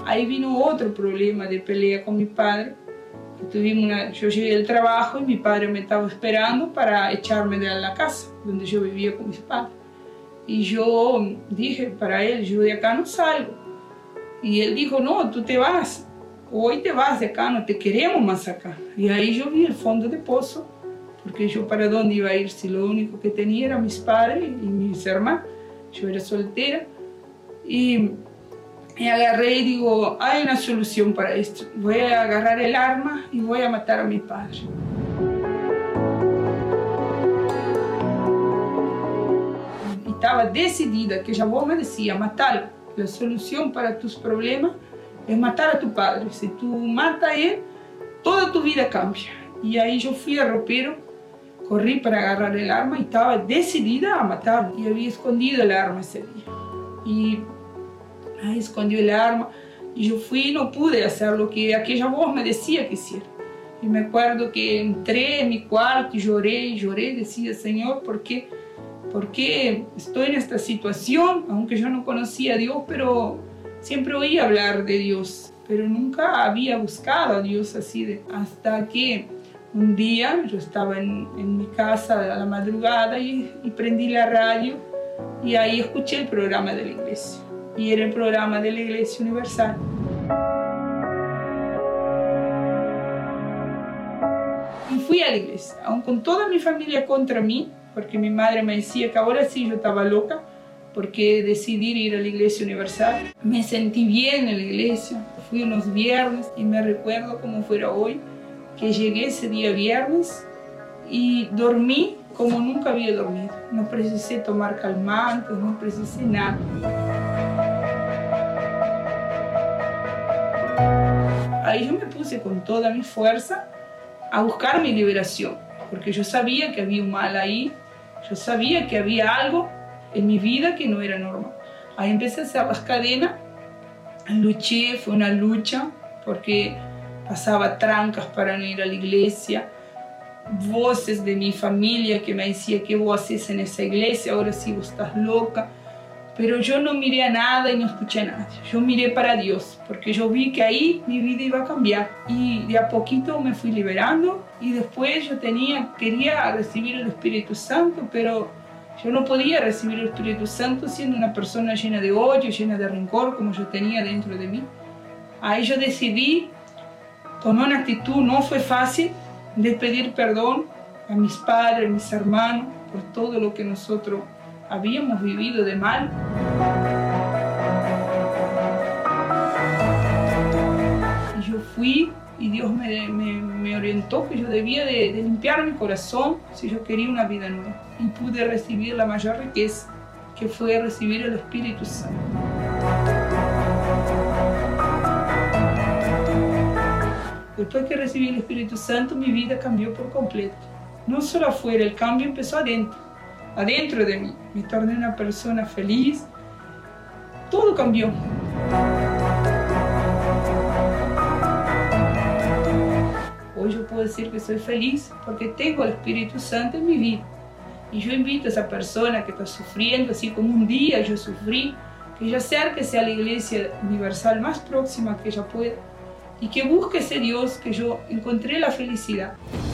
Ahí vino otro problema de pelea con mi padre. Yo llegué del trabajo y mi padre me estaba esperando para echarme de la casa donde yo vivía con mis padres. Y yo dije para él, yo de acá no salgo. Y él dijo, no, tú te vas, hoy te vas de acá, no te queremos más acá. Y ahí yo vi el fondo de pozo, porque yo para dónde iba a ir si lo único que tenía eran mis padres y mis hermanos. Yo era soltera. Y me agarré y digo, hay una solución para esto. Voy a agarrar el arma y voy a matar a mi padre. Y estaba decidida, aquella voz me decía, matalo. La solución para tus problemas es matar a tu padre. Si tú matas a él, toda tu vida cambia. Y ahí yo fui al ropero, corrí para agarrar el arma y estaba decidida a matarlo. Y había escondido el arma ese día. Y ahí escondió el arma y yo fui y no pude hacer lo que aquella voz me decía que hiciera. Y me acuerdo que entré en mi cuarto y lloré, decía, Señor, ¿por qué estoy en esta situación? Aunque yo no conocía a Dios, pero siempre oía hablar de Dios, pero nunca había buscado a Dios así. Hasta que un día yo estaba en mi casa a la madrugada y prendí la radio y ahí escuché el programa de la iglesia. Y era el programa de la Iglesia Universal. Y fui a la iglesia, aun con toda mi familia contra mí, porque mi madre me decía que ahora sí yo estaba loca, porque decidí ir a la Iglesia Universal. Me sentí bien en la iglesia, fui unos viernes y me recuerdo como fuera hoy, que llegué ese día viernes y dormí como nunca había dormido. No precisé tomar calmantes, no precisé nada. Ahí yo me puse con toda mi fuerza a buscar mi liberación, porque yo sabía que había un mal ahí, yo sabía que había algo en mi vida que no era normal. Ahí empecé a hacer las cadenas, luché, fue una lucha, porque pasaba trancas para no ir a la iglesia, voces de mi familia que me decían, ¿qué vos haces en esa iglesia? Ahora sí vos estás loca. Pero yo no miré a nada y no escuché a nadie. Yo miré para Dios, porque yo vi que ahí mi vida iba a cambiar. Y de a poquito me fui liberando y después yo quería recibir el Espíritu Santo, pero yo no podía recibir el Espíritu Santo siendo una persona llena de odio, llena de rencor, como yo tenía dentro de mí. Ahí yo decidí, tomé una actitud, no fue fácil, de pedir perdón a mis padres, a mis hermanos, por todo lo que nosotros habíamos vivido de mal. Y yo fui y Dios me orientó que yo debía de limpiar mi corazón si yo quería una vida nueva. Y pude recibir la mayor riqueza, que fue recibir el Espíritu Santo. Después que recibí el Espíritu Santo, mi vida cambió por completo. No solo afuera, el cambio empezó adentro de mí. Me torné una persona feliz. Todo cambió. Hoy yo puedo decir que soy feliz porque tengo el Espíritu Santo en mi vida. Y yo invito a esa persona que está sufriendo, así como un día yo sufrí, que ella acérquese a la Iglesia Universal más próxima que ella pueda y que busque ese Dios que yo encontré la felicidad.